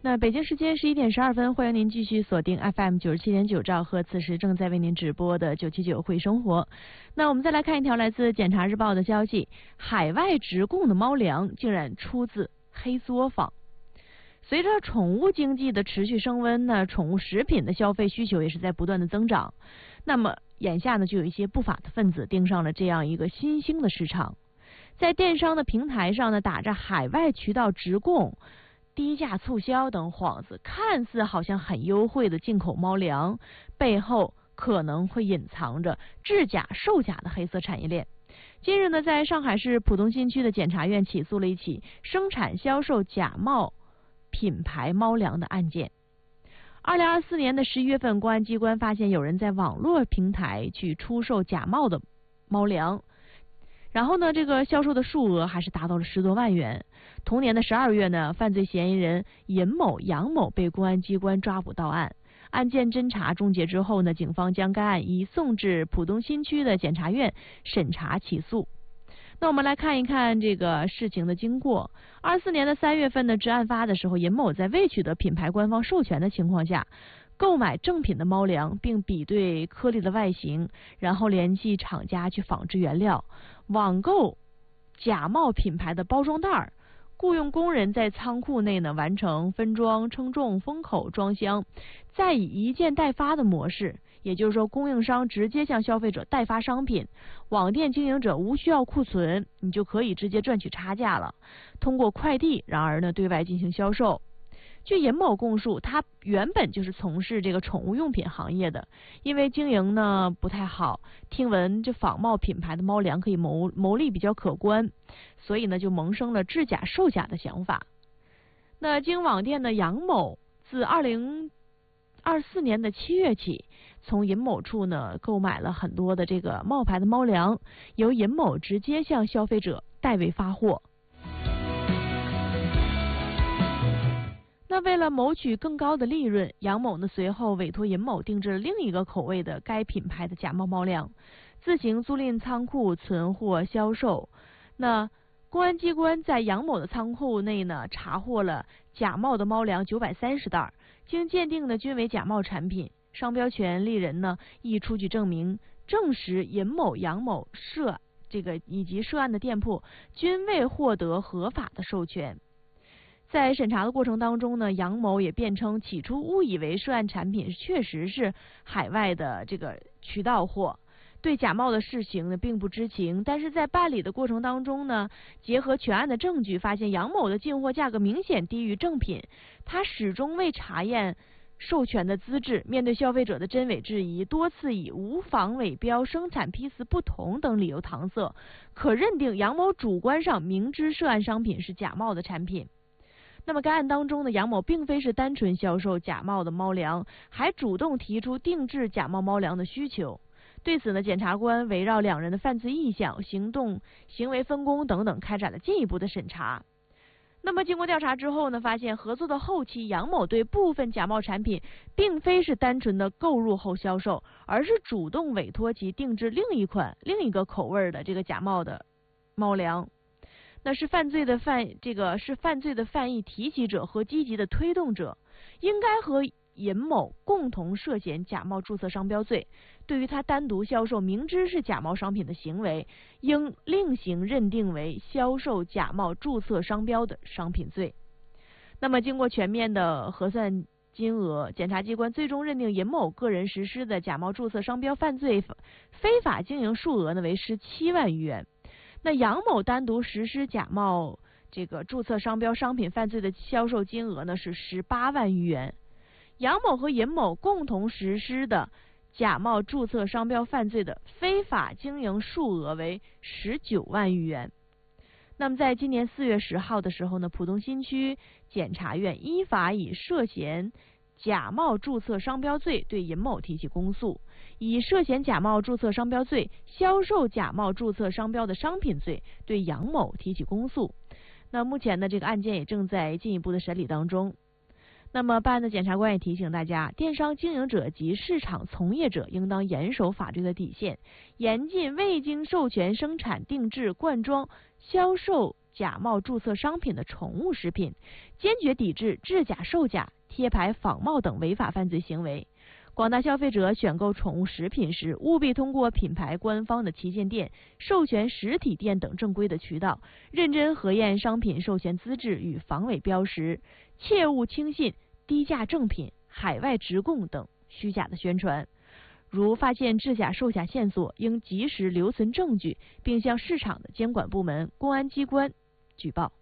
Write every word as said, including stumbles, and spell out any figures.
那北京时间十一点十二分，欢迎您继续锁定 F M 九十七点九兆赫，此时正在为您直播的九七九会生活。那我们再来看一条来自检察日报的消息：海外直供的猫粮竟然出自黑作坊。随着宠物经济的持续升温呢，宠物食品的消费需求也是在不断的增长。那么眼下呢，就有一些不法的分子盯上了这样一个新兴的市场，在电商的平台上呢，打着海外渠道直供、低价促销等幌子，看似好像很优惠的进口猫粮，背后可能会隐藏着制假售假的黑色产业链。近日呢，在上海市浦东新区的检察院起诉了一起生产销售假冒品牌猫粮的案件。二零二四年的十一月份，公安机关发现有人在网络平台去出售假冒的猫粮，然后呢，这个销售的数额还是达到了十多万元。同年的十二月呢，犯罪嫌疑人尹某、杨某被公安机关抓捕到案。案件侦查终结之后呢，警方将该案移送至浦东新区的检察院审查起诉。那我们来看一看这个事情的经过。二四年的三月份呢，至案发的时候，尹某在未取得品牌官方授权的情况下，购买正品的猫粮，并比对颗粒的外形，然后联系厂家去仿制原料，网购假冒品牌的包装袋，雇佣工人在仓库内呢完成分装、称重、封口、装箱，再以一件代发的模式，也就是说供应商直接向消费者代发商品，网店经营者无需要库存，你就可以直接赚取差价了，通过快递然而呢对外进行销售。据尹某供述，他原本就是从事这个宠物用品行业的，因为经营呢不太好，听闻这仿冒品牌的猫粮可以牟牟利比较可观，所以呢就萌生了制假售假的想法。那经网店的杨某自二零二四年的七月起，从尹某处呢购买了很多的这个冒牌的猫粮，由尹某直接向消费者代为发货。那为了谋取更高的利润，杨某呢随后委托尹某定制了另一个口味的该品牌的假冒猫粮，自行租赁仓库存货销售。那公安机关在杨某的仓库内呢查获了假冒的猫粮九百三十袋，经鉴定呢均为假冒产品，商标权利人呢亦出具证明，证实尹某、杨某涉这个以及涉案的店铺均未获得合法的授权。在审查的过程当中呢，杨某也辩称起初误以为涉案产品确实是海外的这个渠道货，对假冒的事情呢并不知情，但是在办理的过程当中呢，结合全案的证据，发现杨某的进货价格明显低于正品，他始终未查验授权的资质，面对消费者的真伪质疑，多次以无仿伪标、生产批次不同等理由搪塞，可认定杨某主观上明知涉案商品是假冒的产品。那么该案当中呢，杨某并非是单纯销售假冒的猫粮，还主动提出定制假冒猫粮的需求。对此呢，检察官围绕两人的犯罪意向、行动、行为分工等等开展了进一步的审查。那么经过调查之后呢，发现合作的后期，杨某对部分假冒产品并非是单纯的购入后销售，而是主动委托其定制另一款、另一个口味的这个假冒的猫粮。那是犯罪的犯这个是犯罪的犯意提起者和积极的推动者，应该和尹某共同涉嫌假冒注册商标罪。对于他单独销售明知是假冒商品的行为，应另行认定为销售假冒注册商标的商品罪。那么经过全面的核算金额，检察机关最终认定尹某个人实施的假冒注册商标犯罪非法经营数额呢为十七万余元。那杨某单独实施假冒这个注册商标商品犯罪的销售金额呢是十八万余元，杨某和尹某共同实施的假冒注册商标犯罪的非法经营数额为十九万余元。那么在今年四月十号的时候呢，浦东新区检察院依法以涉嫌假冒注册商标罪对尹某提起公诉，以涉嫌假冒注册商标罪、销售假冒注册商标的商品罪对杨某提起公诉。那目前呢，这个案件也正在进一步的审理当中。那么办案的检察官也提醒大家，电商经营者及市场从业者应当严守法律的底线，严禁未经授权生产、定制、灌装、销售假冒注册商品的宠物食品，坚决抵制制假售假、贴牌仿冒等违法犯罪行为。广大消费者选购宠物食品时，务必通过品牌官方的旗舰店、授权实体店等正规的渠道，认真核验商品授权资质与防伪标识，切勿轻信低价正品、海外直供等虚假的宣传。如发现制假售假线索，应及时留存证据，并向市场的监管部门、公安机关举报。